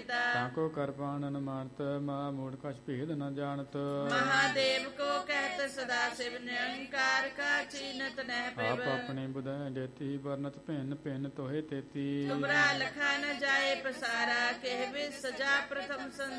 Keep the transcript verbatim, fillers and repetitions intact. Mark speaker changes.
Speaker 1: केता
Speaker 2: ताको कर पानन मानत महा मूढ़ कछ भेद न जानत
Speaker 1: महादेव को कहत सदा शिव निरंकार का चीनत न
Speaker 2: आप अपने बुधय देती वर्णत भिन्न भिन्न तोहे तेती
Speaker 1: तुमरा लखा न जाए पसारा कहवे सजा प्रथम